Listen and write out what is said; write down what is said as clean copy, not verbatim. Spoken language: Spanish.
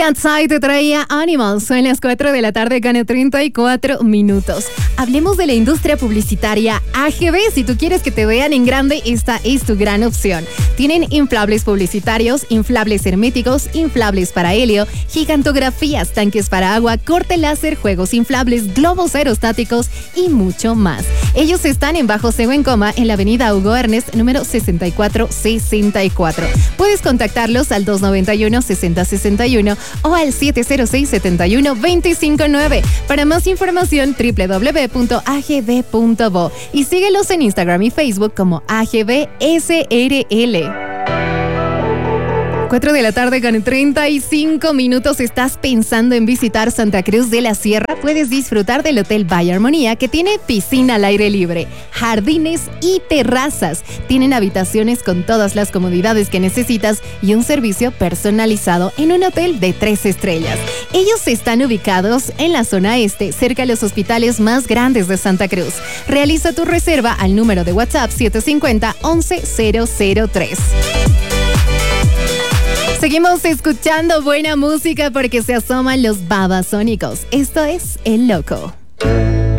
Matsai te traía Animals. Son las 4 de la tarde con 34 minutos. Hablemos de la industria publicitaria AGB. Si tú quieres que te vean en grande, esta es tu gran opción. Tienen inflables publicitarios, inflables herméticos, inflables para helio, gigantografías, tanques para agua, corte láser, juegos inflables, globos aerostáticos y mucho más. Ellos están en Bajo Cego en Coma, en la avenida Hugo Ernest, número 6464. Puedes contactarlos al 291-6061 o al 706-71-259. Para más información, www.agb.bo y síguelos en Instagram y Facebook como AGBSRL. 4 de la tarde con 35 minutos. ¿Estás pensando en visitar Santa Cruz de la Sierra? Puedes disfrutar del Hotel Valle Armonía, que tiene piscina al aire libre, jardines y terrazas. Tienen habitaciones con todas las comodidades que necesitas y un servicio personalizado en un hotel de 3 estrellas. Ellos están ubicados en la zona este, cerca de los hospitales más grandes de Santa Cruz. Realiza tu reserva al número de WhatsApp 750-11003. Seguimos escuchando buena música porque se asoman los Babasónicos. Esto es El Loco.